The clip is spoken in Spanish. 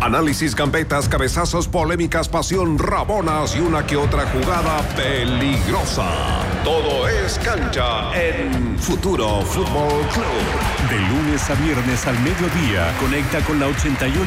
Análisis, gambetas, cabezazos, polémicas, pasión, rabonas y una que otra jugada peligrosa. Todo es cancha en Futuro Fútbol Club. De lunes a viernes al mediodía, conecta con la 88.